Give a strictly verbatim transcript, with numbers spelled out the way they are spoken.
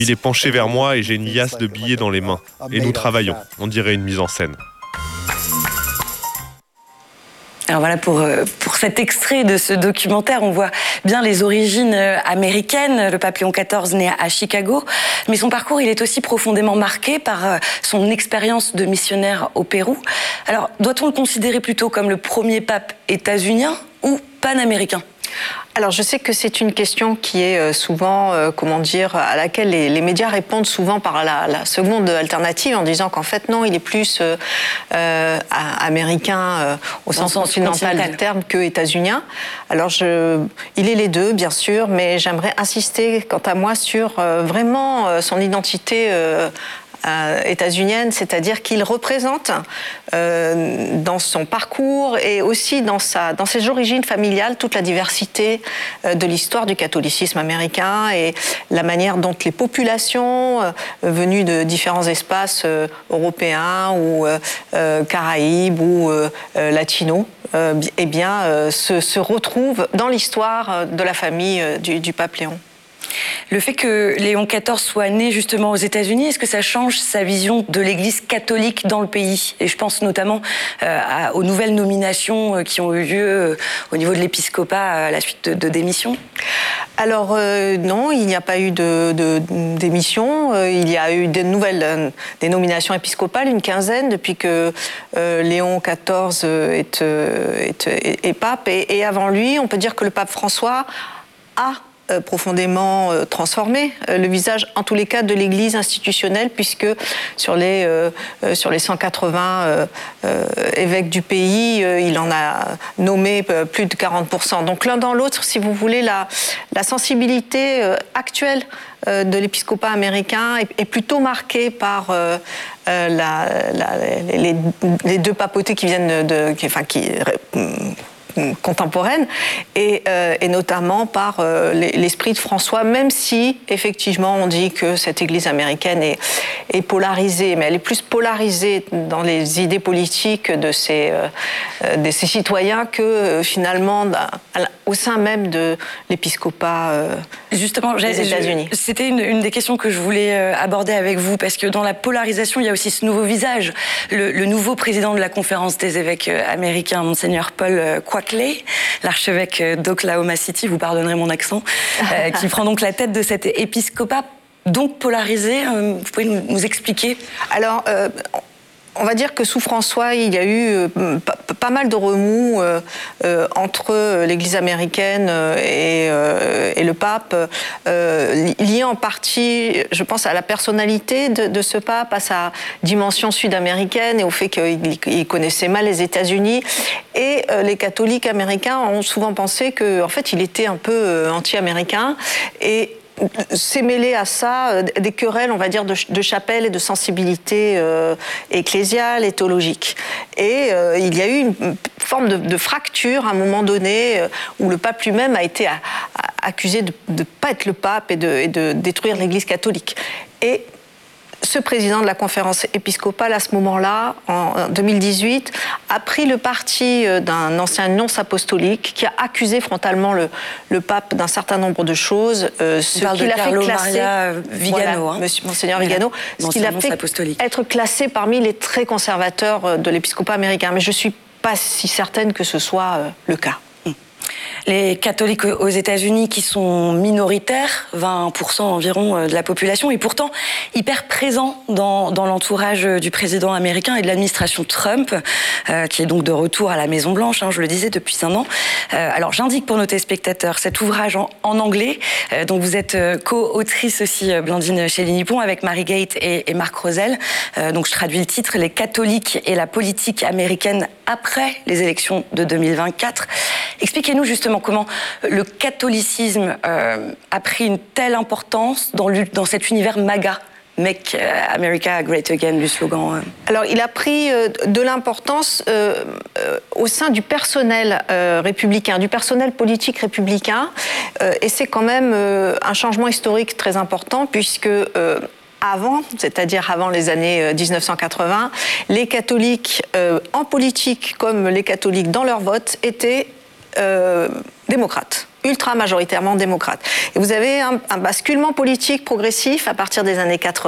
Il est penché vers moi et j'ai une liasse de billets dans les mains. Et nous travaillons, on dirait une mise en scène. Alors voilà, pour, pour cet extrait de ce documentaire, on voit bien les origines américaines. Le pape Léon quatorze né à Chicago, mais son parcours, il est aussi profondément marqué par son expérience de missionnaire au Pérou. Alors, doit-on le considérer plutôt comme le premier pape états-unien ou panaméricain ? Alors, je sais que c'est une question qui est souvent, euh, comment dire, à laquelle les, les médias répondent souvent par la, la seconde alternative en disant qu'en fait, non, il est plus euh, euh, américain euh, au sens continental du terme que états-unien. Alors, je, il est les deux, bien sûr, mais j'aimerais insister, quant à moi, sur euh, vraiment euh, son identité euh, Euh, états-unienne, c'est-à-dire qu'il représente euh, dans son parcours et aussi dans, sa, dans ses origines familiales toute la diversité euh, de l'histoire du catholicisme américain et la manière dont les populations euh, venues de différents espaces euh, européens ou euh, euh, caraïbes ou euh, euh, latinos euh, eh bien, euh, se, se retrouvent dans l'histoire de la famille euh, du, du pape Léon. Le fait que Léon quatorze soit né justement aux États-Unis, est-ce que ça change sa vision de l'Église catholique dans le pays? Et je pense notamment euh, à, aux nouvelles nominations euh, qui ont eu lieu euh, au niveau de l'épiscopat à la suite de, de démissions. Alors euh, non, il n'y a pas eu de, de, de démission. Euh, il y a eu de nouvelles euh, des nominations épiscopales, une quinzaine depuis que euh, Léon quatorze est, est, est, est pape. Et, et avant lui, on peut dire que le pape François a profondément transformé le visage, en tous les cas, de l'Église institutionnelle, puisque sur les, euh, sur les cent quatre-vingts euh, euh, évêques du pays, euh, il en a nommé plus de quarante pour cent. Donc l'un dans l'autre, si vous voulez, la, la sensibilité euh, actuelle euh, de l'épiscopat américain est, est plutôt marquée par euh, euh, la, la, les, les deux papautés qui viennent de... Qui, enfin, qui, contemporaine et, euh, et notamment par euh, l'esprit de François, même si effectivement on dit que cette Église américaine est, est polarisée, mais elle est plus polarisée dans les idées politiques de ses, euh, de ses citoyens que euh, finalement au sein même de l'épiscopat euh, Justement, des États-Unis. C'était une, une des questions que je voulais aborder avec vous, parce que dans la polarisation, il y a aussi ce nouveau visage. Le, le nouveau président de la conférence des évêques américains, Monseigneur Paul Quackley, l'archevêque d'Oklahoma City, vous pardonnerez mon accent, euh, qui prend donc la tête de cet épiscopat donc polarisé. Euh, vous pouvez nous, nous expliquer? Alors, euh, on va dire que sous François, il y a eu euh, pas, pas mal de remous euh, euh, entre l'Église américaine et, euh, et le pape, euh, liés en partie, je pense, à la personnalité de, de ce pape, à sa dimension sud-américaine et au fait qu'il connaissait mal les États-Unis. Et euh, les catholiques américains ont souvent pensé qu'en fait, il était un peu euh, anti-américain. Et s'est mêlé à ça des querelles, on va dire, de, de chapelle et de sensibilité euh, ecclésiale et théologique. Et euh, il y a eu une forme de, de fracture à un moment donné euh, où le pape lui-même a été à, à, accusé de ne pas être le pape et de, et de détruire l'Église catholique. Et ce président de la conférence épiscopale, à ce moment-là, en deux mille dix-huit, a pris le parti d'un ancien nonce apostolique qui a accusé frontalement le, le pape d'un certain nombre de choses, euh, ce qui l'a fait classer, Maria Vigano, voilà, hein. Monsieur, Monseigneur Vigano, ce qui l'a fait apostolique. Être classé parmi les très conservateurs de l'épiscopat américain. Mais je ne suis pas si certaine que ce soit euh, le cas. Les catholiques aux États-Unis qui sont minoritaires, vingt pour cent environ de la population, et pourtant hyper présents dans, dans l'entourage du président américain et de l'administration Trump, euh, qui est donc de retour à la Maison-Blanche, hein, je le disais, depuis un an. Euh, alors j'indique pour nos téléspectateurs cet ouvrage en, en anglais, euh, dont vous êtes euh, co-autrice aussi, euh, Blandine Chéligny-Pont, avec Mary Gate et, et Marc Rosel. Euh, donc je traduis le titre, Les catholiques et la politique américaine après les élections de deux mille vingt-quatre. Expliquez-nous justement comment le catholicisme euh, a pris une telle importance dans, dans cet univers MAGA, Make America Great Again, du slogan. Euh. Alors, il a pris euh, de l'importance euh, euh, au sein du personnel euh, républicain, du personnel politique républicain, euh, et c'est quand même euh, un changement historique très important, puisque euh, avant, c'est-à-dire avant les années dix-neuf cent quatre-vingts, les catholiques euh, en politique comme les catholiques dans leur vote étaient Euh, démocrates. ultra majoritairement démocrates. Et vous avez un, un basculement politique progressif à partir des années quatre-vingts.